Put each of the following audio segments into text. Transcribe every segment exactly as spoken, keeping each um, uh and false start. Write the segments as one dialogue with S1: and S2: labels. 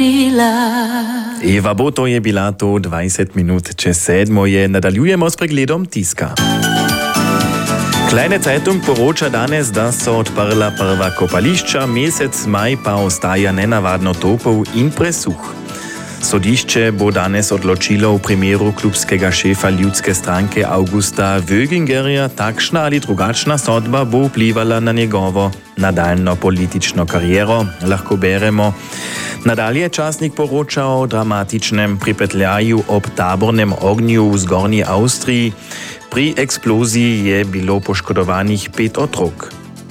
S1: krila.
S2: Eva Boto je bila to dvajset minut čez sedmo je. Nadaljujemo s pregledom tiska. Kleine Zeitung poroča danes, da so odprla prva kopališča, mesec maj pa ostaja nenavadno topel in presuh. Sodišče bo danes odločilo v primeru klubskega šefa ljudske stranke Augusta Wögingerja, takšna ali drugačna sodba bo vplivala na njegovo nadaljno politično kariero, lahko beremo. Nadalje časnik poroča o dramatičnem pripetljaju ob tabornem ognju v zgornji Avstriji. Pri eksploziji je bilo poškodovanih pet otrok.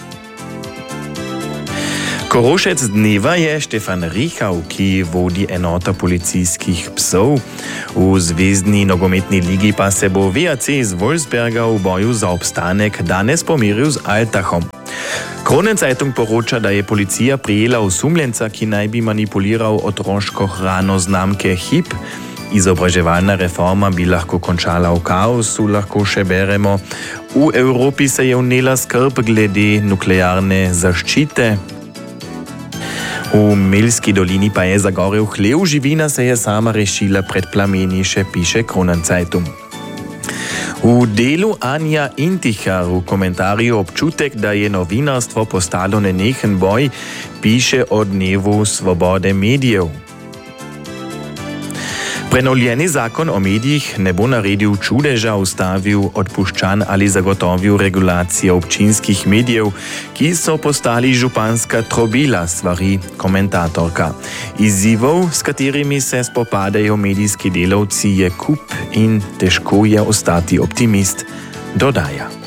S2: Korošec dneva je Štefan Richav, ki vodi enota policijskih psov. V zvezdni nogometni ligi pa se bo V A C iz Wolfsberga v boju za obstanek danes pomiril z Altachom. Kronen Zeitung poroča, da je policija prijela osumljenca, ki naj bi manipuliral otroško hrano znamke Hip. Izobraževalna reforma bi lahko končala v kaosu, lahko še beremo. V Evropi se je vnela skrb glede nuklearne zaščite. V Melski dolini pa je zagorel hlev, živina se je sama rešila pred plameni, še piše Kronen Zeitung. V delu Anja Intihar v komentarju občutek, da je novinarstvo postalo nenehen boj, piše o dnevu svobode medijev. Prenovljeni zakon o medijih ne bo naredil čudeža, ustavil, odpuščan ali zagotovil regulacijo občinskih medijev, ki so postali županska trobila, svari komentatorka. Izzivov, s katerimi se spopadajo medijski delavci, je kup in težko je ostati optimist, dodaja.